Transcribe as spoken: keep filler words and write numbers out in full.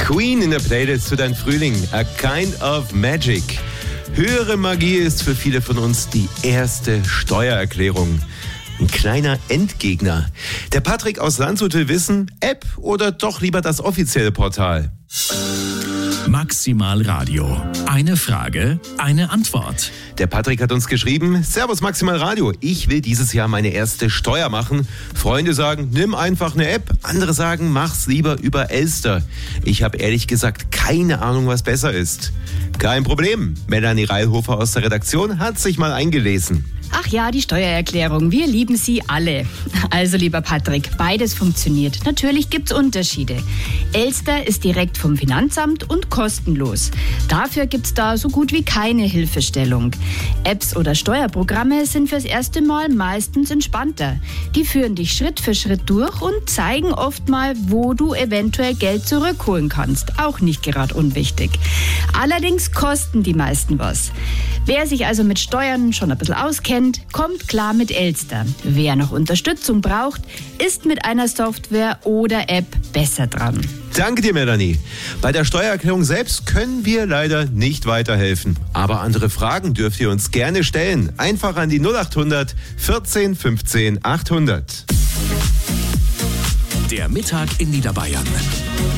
Queen in der Playlist für dein Frühling. A Kind of Magic. Höhere Magie ist für viele von uns die erste Steuererklärung. Ein kleiner Endgegner. Der Patrick aus Landshut will wissen, App oder doch lieber das offizielle Portal? Maximal Radio. Eine Frage, eine Antwort. Der Patrick hat uns geschrieben, Servus Maximal Radio, ich will dieses Jahr meine erste Steuer machen. Freunde sagen, nimm einfach eine App. Andere sagen, mach's lieber über Elster. Ich habe ehrlich gesagt keine Ahnung, was besser ist. Kein Problem. Melanie Reilhofer aus der Redaktion hat sich mal eingelesen. Ach ja, die Steuererklärung. Wir lieben sie alle. Also, lieber Patrick, beides funktioniert. Natürlich gibt's Unterschiede. Elster ist direkt vom Finanzamt und kostenlos. Dafür gibt's da so gut wie keine Hilfestellung. Apps oder Steuerprogramme sind fürs erste Mal meistens entspannter. Die führen dich Schritt für Schritt durch und zeigen oft mal, wo du eventuell Geld zurückholen kannst. Auch nicht gerade unwichtig. Allerdings kosten die meisten was. Wer sich also mit Steuern schon ein bisschen auskennt, kommt klar mit Elster. Wer noch Unterstützung braucht, ist mit einer Software oder App besser dran. Danke dir, Melanie. Bei der Steuererklärung selbst können wir leider nicht weiterhelfen. Aber andere Fragen dürft ihr uns gerne stellen. Einfach an die null acht hundert vierzehn fünfzehn achthundert. Der Mittag in Niederbayern.